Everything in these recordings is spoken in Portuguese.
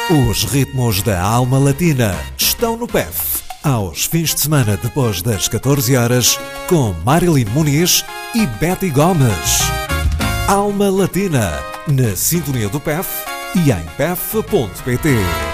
Os ritmos da alma latina estão no PEF. Aos fins de semana depois das 14 horas, com Marilyn Muniz e Betty Gomes. Alma Latina, na sintonia do PEF e em pef.pt.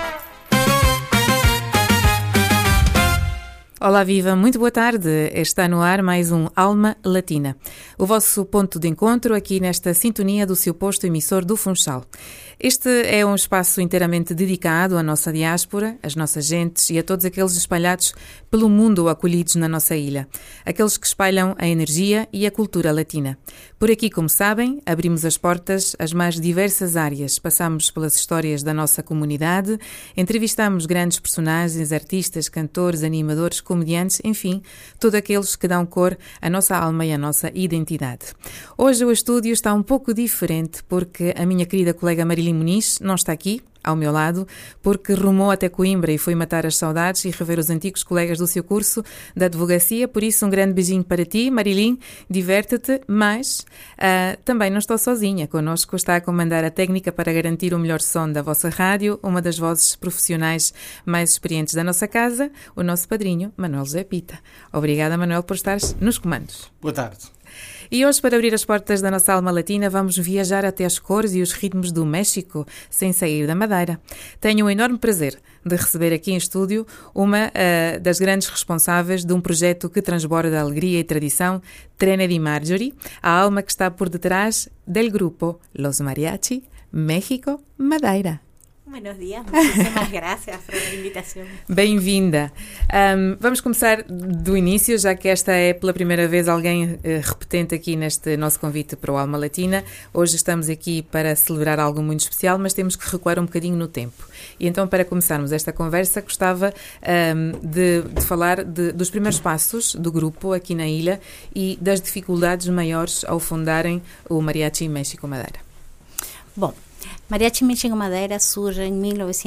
Olá, viva, muito boa tarde. Está no ar mais um Alma Latina. O vosso ponto de encontro aqui nesta sintonia do seu posto emissor do Funchal. Este é um espaço inteiramente dedicado à nossa diáspora, às nossas gentes e a todos aqueles espalhados pelo mundo ou acolhidos na nossa ilha. Aqueles que espalham a energia e a cultura latina. Por aqui, como sabem, abrimos as portas às mais diversas áreas. Passamos pelas histórias da nossa comunidade, entrevistamos grandes personagens, artistas, cantores, animadores, comediantes, enfim, todos aqueles que dão cor à nossa alma e à nossa identidade. Hoje o estúdio está um pouco diferente porque a minha querida colega Marilyn Muniz não está aqui, ao meu lado, porque rumou até Coimbra e foi matar as saudades e rever os antigos colegas do seu curso da advocacia. Por isso, um grande beijinho para ti, Marilyn, diverte-te, mas também não estou sozinha. Connosco está a comandar a técnica para garantir o melhor som da vossa rádio, uma das vozes profissionais mais experientes da nossa casa, o nosso padrinho, Manuel José Pita. Obrigada, Manuel, por estares nos comandos. Boa tarde. E hoje, para abrir as portas da nossa alma latina, vamos viajar até as cores e os ritmos do México, sem sair da Madeira. Tenho o enorme prazer de receber aqui em estúdio uma das grandes responsáveis de um projeto que transborda alegria e tradição, Trene de Marjorie, a alma que está por detrás del grupo Los Mariachi México Madeira. Buenos días, muchísimas gracias por a invitação. Bem-vinda. Vamos começar do início, já que esta é pela primeira vez alguém repetente aqui neste nosso convite para o Alma Latina. Hoje estamos aqui para celebrar algo muito especial, mas temos que recuar um bocadinho no tempo. E então, para começarmos esta conversa, gostava de falar dos primeiros passos do grupo aqui na ilha e das dificuldades maiores ao fundarem o Mariachi México Madeira. Bom, Mariachi México Madeira surge em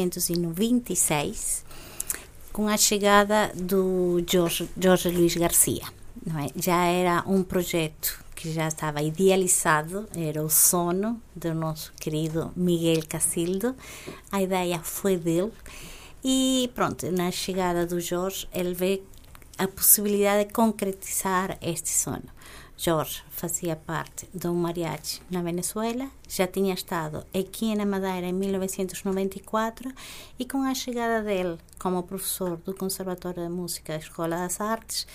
1996 com a chegada do Jorge Luis Garcia. Não é? Já era um projeto que já estava idealizado, era o sono do nosso querido Miguel Casildo. A ideia foi dele e pronto, na chegada do Jorge, ele vê a possibilidade de concretizar este sonho. Jorge fazia parte do mariachi na Venezuela, já tinha estado aqui na Madeira em 1994 e com a chegada dele como professor do Conservatório de Música da Escola das Artes,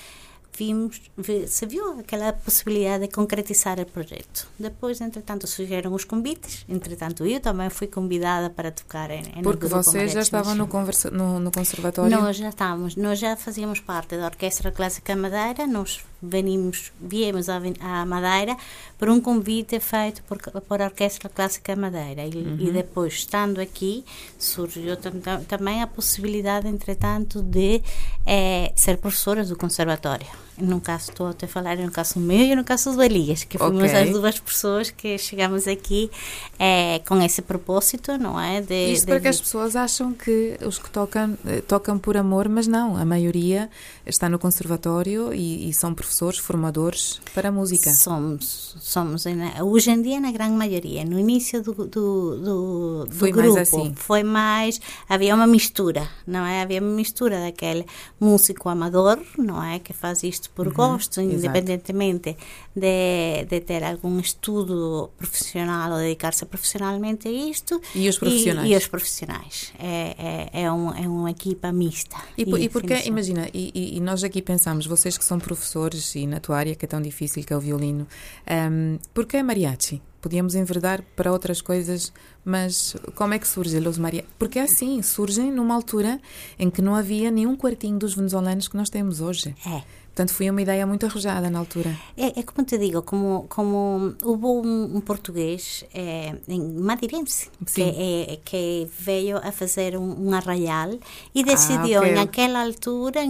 se viu aquela possibilidade de concretizar o projeto. Depois, entretanto, surgiram os convites. Entretanto, eu também fui convidada para tocar no Porque grupo vocês já estavam no conservatório? Nós já fazíamos parte da Orquestra Clássica Madeira. Nós viemos à Madeira por um convite feito por a Orquestra Clássica Madeira. E depois, estando aqui, surgiu também a possibilidade, entretanto, de ser professora do conservatório. No caso, estou a falar no caso meu e no caso do Elias, que fomos as duas pessoas que chegamos aqui com esse propósito, não é? Isto porque as pessoas acham que os que tocam por amor, mas não, a maioria está no conservatório e são professores, formadores para a música. Somos hoje em dia, na grande maioria. No início do foi grupo, mais assim. Havia uma mistura, não é? Havia uma mistura daquele músico amador, não é? Que faz isto por gosto, independentemente de ter algum estudo profissional ou dedicar-se profissionalmente a isto. E os profissionais. E os profissionais. É uma equipa mista. E porque, imagina, e nós aqui pensamos, vocês que são professores e na tua área que é tão difícil que é o violino, porque é mariachi? Podíamos enverdar para outras coisas, mas como é que surge Los Mariachi? Porque é assim, surgem numa altura em que não havia nenhum quartinho dos venezuelanos que nós temos hoje. Portanto, foi uma ideia muito arrojada na altura. É como te digo, como houve um português madeirense que veio a fazer um arraial e decidiu, naquela altura, em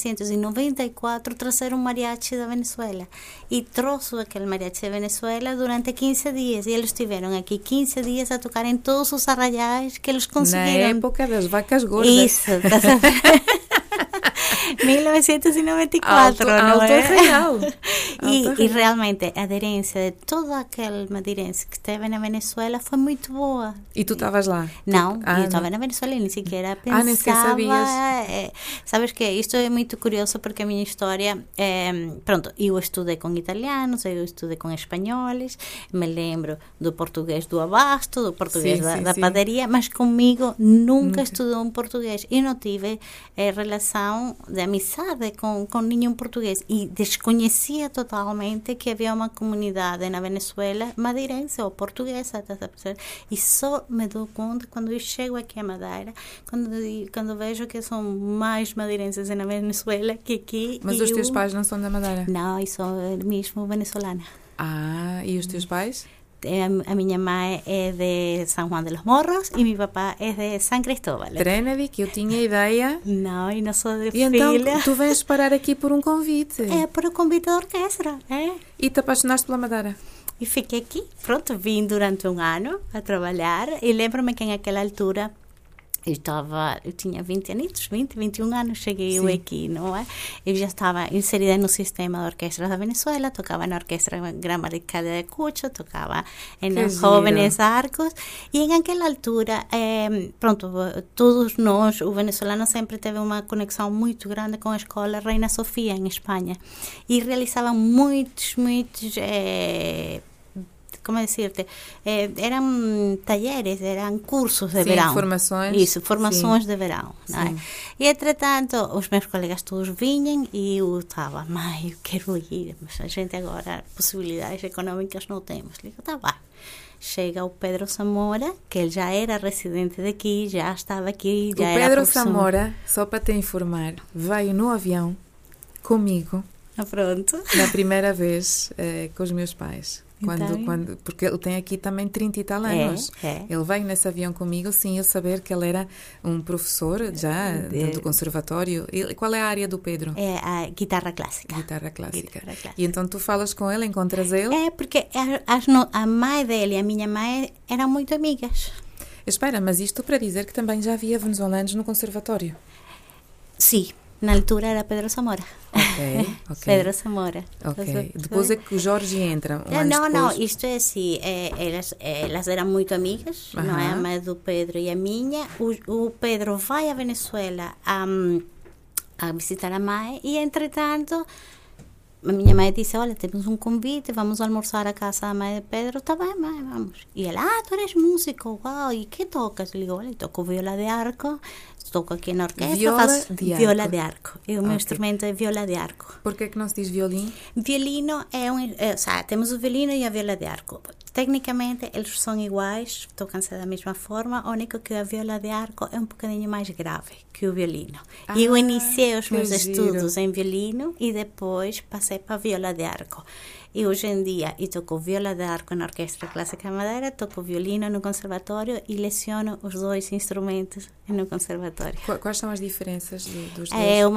1994, trazer um mariachi da Venezuela. E trouxe aquele mariachi da Venezuela durante 15 dias. E eles estiveram aqui 15 dias a tocar em todos os arraiais que eles conseguiram. Na época das vacas gordas. Isso, 1994, não é? Real. E realmente a aderência de todo aquele madeirense que esteve na Venezuela foi muito boa. E tu estavas lá? Não, eu estava na Venezuela e nem sequer pensava. Nem sequer sabias. Sabes que isto é muito curioso porque a minha história, pronto, eu estudei com italianos, eu estudei com espanhóis, me lembro do português do abasto, do português da padaria, mas comigo nunca estudou um português. Eu não tive relação de amizade com nenhum português e desconhecia totalmente que havia uma comunidade na Venezuela madeirense ou portuguesa, e só me dou conta quando eu chego aqui a Madeira, quando vejo que são mais madeirenses na Venezuela que aqui. Mas os teus pais não são da Madeira? Não, eu sou mesmo venezuelana. E os teus pais? A minha mãe é de São Juan de los Morros e meu papá é de San Cristóbal. Trinity, que eu tinha ideia. Não, eu não sou de filha. E então tu vens parar aqui por um convite. É, por um convite da orquestra. E te apaixonaste pela Madeira? E fiquei aqui, pronto, vim durante um ano a trabalhar e lembro-me que naquela altura eu tinha 21 anos, cheguei eu aqui, não é? Eu já estava inserida no sistema da Orquestra da Venezuela, tocava na Orquestra Gramatical de Ayacucho, tocava nos Jóvenes Arcos, e naquela altura, pronto, todos nós, o venezuelano sempre teve uma conexão muito grande com a Escola Reina Sofia, em Espanha, e realizavam muitos como dizer-te, eram talleres, eram cursos de verão. Formações. Isso, formações de verão. Não é? E, entretanto, os meus colegas todos vinham e eu estava, mãe, eu quero ir, mas a gente agora, possibilidades econômicas não temos. Eu digo, tá bem. Chega o Pedro Zamora, que ele já era residente daqui, já estava aqui, já era Pedro Zamora, só para te informar, veio no avião comigo. Pronto. Na primeira vez com os meus pais. Porque ele tem aqui também 30 e tal anos. Ele veio nesse avião comigo sem eu saber que ele era um professor já do conservatório. Qual é a área do Pedro? É a guitarra clássica. Guitarra clássica. E então tu falas com ele, encontras ele? É, porque a mãe dele e a minha mãe eram muito amigas. Espera, mas isto para dizer que também já havia venezuelanos no conservatório? Sim. Na altura era Pedro Zamora. Ok. Pedro Zamora. Ok. Depois é que o Jorge entra. Não, isto é assim, elas eram muito amigas, não é? A mãe do Pedro e a minha. O Pedro vai à Venezuela a visitar a mãe e, entretanto, a minha mãe disse, olha, temos um convite, vamos almoçar à casa da mãe de Pedro. Tá bem, mãe, vamos. E ela, tu eres músico, uau, e que tocas? Eu digo, olha, toco viola de arco, toco aqui na orquestra. Viola de arco. O meu instrumento é viola de arco. Por que não se diz violino? Violino temos o violino e a viola de arco. Tecnicamente, eles são iguais, tocam-se da mesma forma, o único que a viola de arco é um bocadinho mais grave que o violino. Eu iniciei os meus estudos em violino e depois passei para a viola de arco. E hoje em dia eu toco viola de arco na Orquestra Clássica Madeira, toco violino no conservatório e leciono os dois instrumentos no conservatório. Quais são as diferenças dos dois?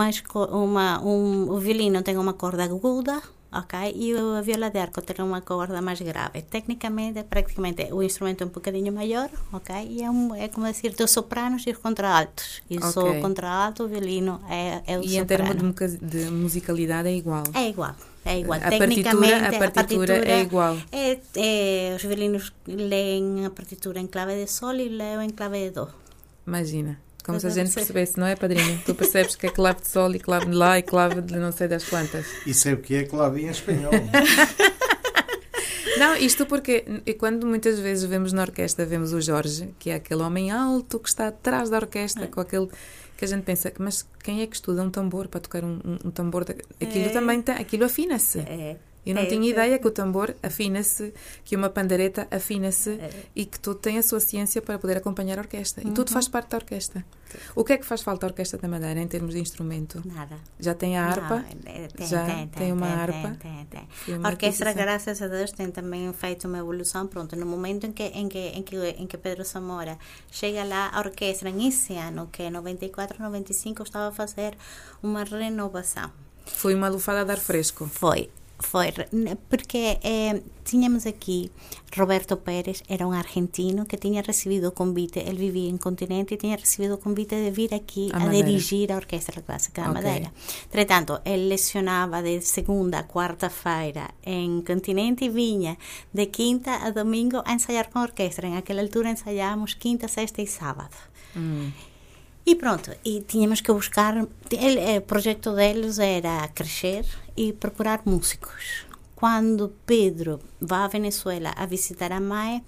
O violino tem uma corda aguda, ok? E a viola de arco tem uma corda mais grave. Tecnicamente, praticamente, o instrumento é um bocadinho maior, ok? E é como dizer, os sopranos e os contraltos. E o contralto, o violino é o soprano. E em termos de musicalidade é igual? É igual. A partitura é igual. Os violinos leem a partitura em clave de sol e leem em clave de dó. Imagina. Como se a gente percebesse, não é, padrinho? Tu percebes que é clave de sol e clave de lá e clave de não sei das quantas. E sei o que é clave em espanhol. Não, isto porque quando muitas vezes vemos na orquestra, vemos o Jorge, que é aquele homem alto que está atrás da orquestra, com aquele que a gente pensa, mas quem é que estuda um tambor para tocar um tambor? Aquilo também tem, aquilo afina-se. Eu não tinha ideia que o tambor afina-se, que uma pandereta afina-se e que tudo tem a sua ciência para poder acompanhar a orquestra. E tudo faz parte da orquestra. O que é que faz falta à Orquestra da Madeira em termos de instrumento? Nada. Já tem a harpa? Tem uma harpa? Tem. A orquestra, graças a Deus, tem também feito uma evolução. Pronto, no momento em que Pedro Zamora chega lá, a orquestra, nesse ano, que é 94, 95, estava a fazer uma renovação. Foi uma lufada de ar fresco. Foi. Foi, porque tínhamos aqui Roberto Pérez, era um argentino que tinha recebido o convite, ele vivia em Continente e tinha recebido o convite de vir aqui a dirigir a Orquestra Clássica da Madeira. Entretanto, ele lecionava de segunda a quarta-feira em Continente e vinha de quinta a domingo a ensaiar com a orquestra. Em aquela altura ensaiávamos quinta, sexta e sábado. E pronto, e tínhamos que buscar, o projeto deles era crescer e procurar músicos. Quando Pedro vai à Venezuela a visitar a mãe,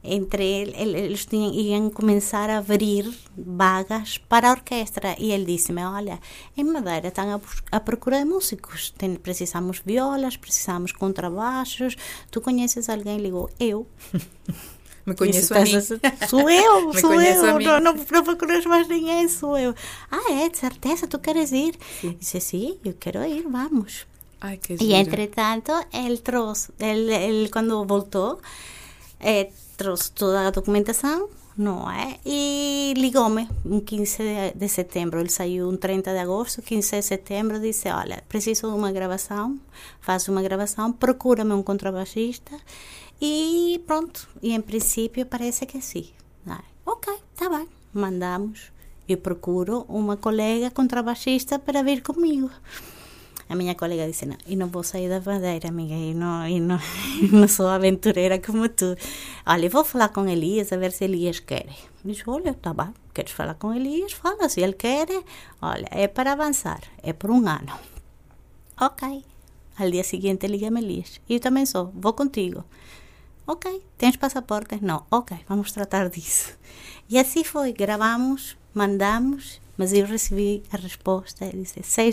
eles iam começar a abrir vagas para a orquestra. E ele disse-me, olha, em Madeira estão a procura de músicos. Precisamos violas, precisamos contrabaixos. Tu conheces alguém? Ele ligou, eu. Me conheço a mim. Sou eu. Não procuras mais ninguém, sou eu. De certeza, tu queres ir? Sim. Disse, sim, eu quero ir, vamos. Ai, que e, entretanto, ele quando voltou, trouxe toda a documentação, não é? E ligou-me um 15 de setembro. Ele saiu um 30 de agosto, 15 de setembro, disse, olha, preciso de uma gravação, faço uma gravação, procura-me um contrabaixista. E pronto, e em princípio parece que sim. Ok, tá bem, mandamos. Eu procuro uma colega contrabaixista para vir comigo. A minha colega disse, não, eu não vou sair da Madeira, amiga, eu não sou aventureira como tu. Olha, eu vou falar com Elias, a ver se Elias quer. Eu disse, olha, tá bem, queres falar com Elias? Fala, se ele quer, olha, é para avançar, é por um ano. Ok. Al dia seguinte liga-me Elias, eu também sou, vou contigo. Ok, tens passaporte? Não, ok, vamos tratar disso. E assim foi, gravamos, mandamos, mas eu recebi a resposta, ele disse, 6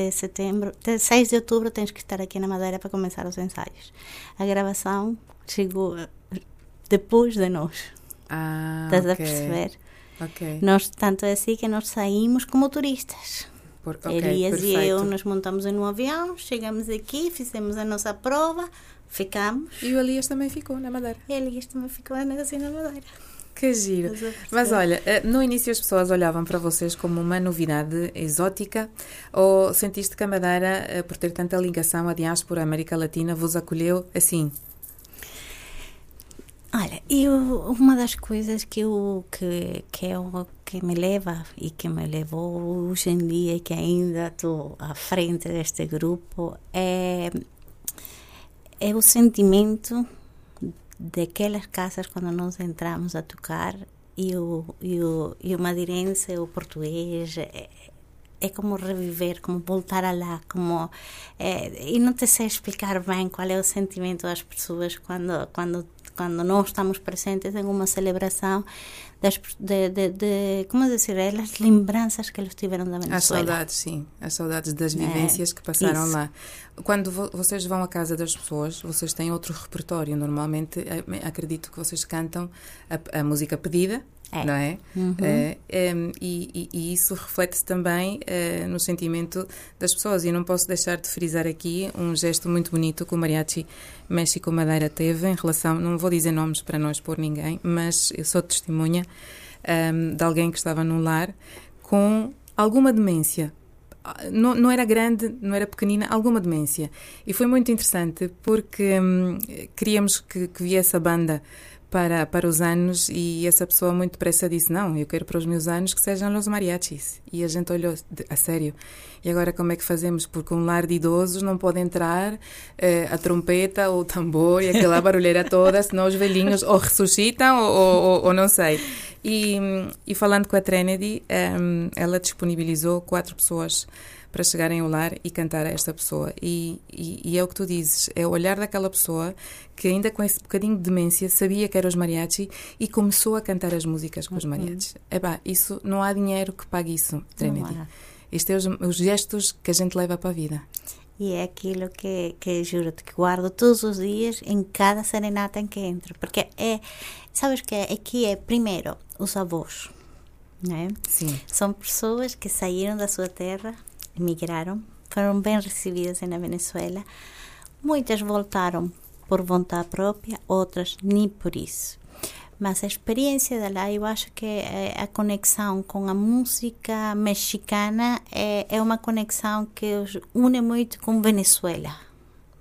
de outubro tens que estar aqui na Madeira para começar os ensaios. A gravação chegou depois de nós. Estás a perceber? Ok. Nós, tanto é assim que nós saímos como turistas. Elias perfeito. E eu nos montamos em um avião, chegamos aqui, fizemos a nossa prova, ficamos. E o Elias também ficou na Madeira. Elias também ficou na Madeira. Que giro. Mas olha, no início as pessoas olhavam para vocês como uma novidade exótica, ou sentiste que a Madeira, por ter tanta ligação à diáspora América Latina, vos acolheu assim? Olha, uma das coisas que me leva e que me levou hoje em dia e que ainda estou à frente deste grupo é o sentimento daquelas casas quando nós entramos a tocar e o madeirense, o português, é como reviver, como voltar a lá, e não te sei explicar bem qual é o sentimento das pessoas quando nós estamos presentes em uma celebração como dizer, as lembranças que eles tiveram da Venezuela. As saudades, sim. As saudades das vivências que passaram lá. Quando vocês vão à casa das pessoas, vocês têm outro repertório. Normalmente, acredito que vocês cantam a música pedida, não é? Uhum. E isso reflete-se também no sentimento das pessoas. E não posso deixar de frisar aqui um gesto muito bonito que o Mariachi México Madeira teve em relação, não vou dizer nomes para não expor ninguém, mas eu sou testemunha de alguém que estava num lar com alguma demência. Não era grande, não era pequenina, alguma demência. E foi muito interessante porque queríamos que viesse a banda para os anos e essa pessoa muito depressa disse, não, eu quero para os meus anos que sejam os mariachis. E a gente olhou, a sério, e agora como é que fazemos? Porque um lar de idosos não pode entrar a trompeta ou o tambor e aquela barulheira toda, senão os velhinhos ou ressuscitam ou não sei. E falando com a Trinity, ela disponibilizou 4 pessoas para chegarem ao lar e cantar a esta pessoa. E é o que tu dizes, é o olhar daquela pessoa que ainda com esse bocadinho de demência sabia que era os mariachi e começou a cantar as músicas com os mariachis. Isso, não há dinheiro que pague isso, Trinity. Isto é os gestos que a gente leva para a vida. E é aquilo que juro-te que guardo todos os dias em cada serenata em que entro. Porque sabes que aqui é primeiro os avós, não é? Sim. São pessoas que saíram da sua terra, emigraram, foram bem recebidas na Venezuela. Muitas voltaram por vontade própria, outras nem por isso. Mas a experiência de lá, eu acho que a conexão com a música mexicana é uma conexão que os une muito com Venezuela,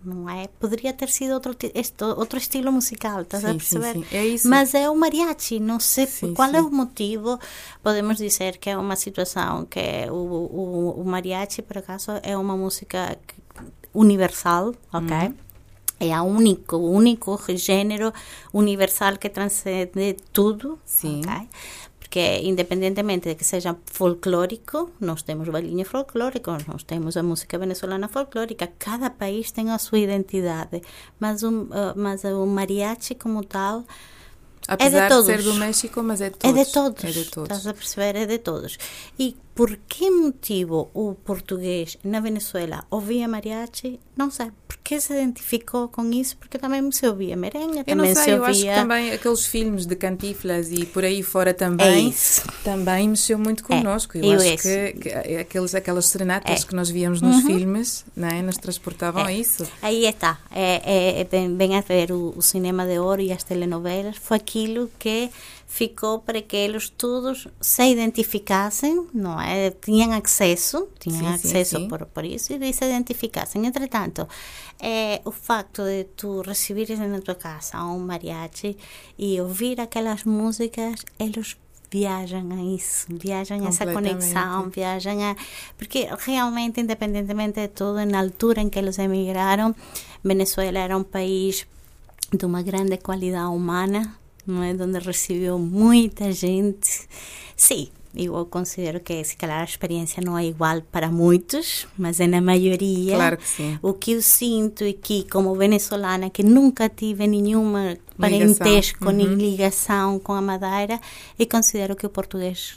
não é? Poderia ter sido outro estilo musical, estás a perceber? Sim. É isso. Mas é o mariachi, não sei qual sim. é o motivo. Podemos dizer que é uma situação que o mariachi, por acaso, é uma música universal, ok? É o único gênero universal que transcende tudo, ok? Porque independentemente de que seja folclórico, nós temos bailinhos folclóricos, nós temos a música venezuelana folclórica, cada país tem a sua identidade, mas o mariachi como tal apesar é de todos. De ser do México, mas é de todos. É de todos. É de todos. Estás a perceber? É de todos. E por que motivo o português na Venezuela ouvia mariachi? Não sei. Porque se identificou com isso? Porque também se ouvia merengue, eu também não sei, se eu ouvia... acho que também aqueles filmes de Cantinflas e por aí fora também, também mexeu muito connosco. Eu acho que aquelas serenatas que nós víamos nos filmes, não é? Nos transportavam a isso. Aí está. Vem a ver o cinema de ouro e as telenovelas. Foi aquilo que ficou para que eles todos se identificassem, não é? Tinham acesso sim. Por isso e se identificassem. Entretanto, o facto de tu recibires na tua casa um mariachi e ouvir aquelas músicas, eles viajam a isso, viajam a essa conexão, porque realmente, independentemente de tudo, na altura em que eles emigraram, Venezuela era um país de uma grande qualidade humana, não é? Onde recebeu muita gente. Sim, eu considero que, se calhar, a experiência não é igual para muitos, mas é na maioria. Claro que sim. O que eu sinto aqui, como venezuelana, que nunca tive nenhuma parentesco nem ligação com a Madeira, e considero que o português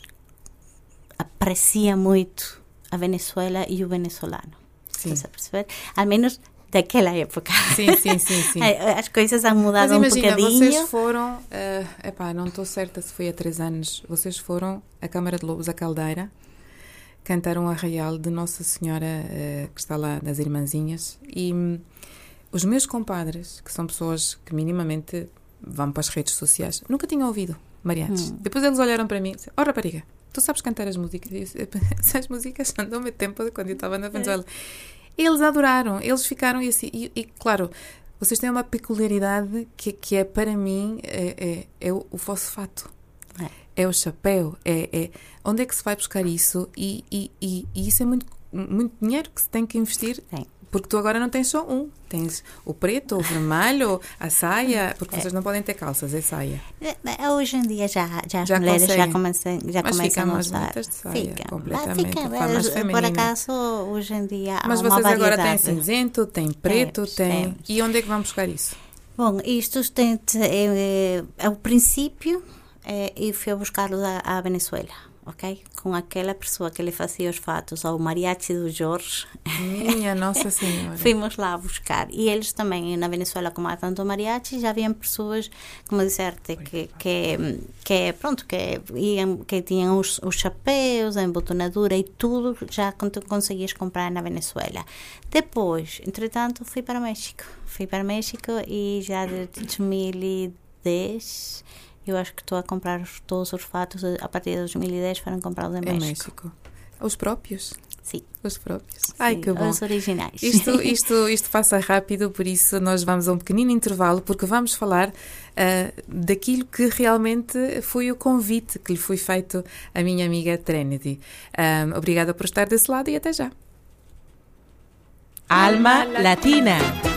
aprecia muito a Venezuela e o venezuelano. Estás a perceber? Ao menos daquela época. Sim. As coisas han mudado um bocadinho. Mas imagina, vocês foram, não estou certa se foi há 3 anos, vocês foram à Câmara de Lobos, à Caldeira, cantaram a Arraial de Nossa Senhora, que está lá das Irmãzinhas, e os meus compadres, que são pessoas que minimamente vão para as redes sociais, nunca tinham ouvido mariachis. Depois eles olharam para mim e disseram: rapariga, tu sabes cantar as músicas? E eu disse: essas músicas andam-me tempo de quando eu estava na Venezuela. Eles adoraram, eles ficaram e assim, e claro, vocês têm uma peculiaridade que é para mim é o vosso fato, é o chapéu, onde é que se vai buscar isso e isso é muito dinheiro que se tem que investir. Porque tu agora não tens só tens o preto, o vermelho, a saia, porque vocês não podem ter calças, é saia. Hoje em dia já as mulheres já começam a usar. De saia, completamente. Por acaso, hoje em dia há mas uma variedade. Mas vocês agora têm cinzento, têm preto, têm... E onde é que vão buscar isso? Bom, isto ao princípio, eu fui a buscá-los à Venezuela. Ok? Com aquela pessoa que lhe fazia os fatos ao mariachi do Jorge. Minha Nossa Senhora. Fomos lá buscar. E eles também, na Venezuela, como há tanto mariachi, já haviam pessoas, como disserte, que tinham os chapéus, a embotonadura e tudo, já conseguias comprar na Venezuela. Depois, entretanto, fui para México e já de 2010... Eu acho que estou a comprar todos os fatos a partir de 2010 foram comprados em México. Os próprios? Sim. Os próprios. Ai, que bom. Os originais. Isto passa rápido, por isso nós vamos a um pequenino intervalo, porque vamos falar daquilo que realmente foi o convite que lhe foi feito à minha amiga Trinity. Obrigada por estar desse lado e até já. Alma Latina.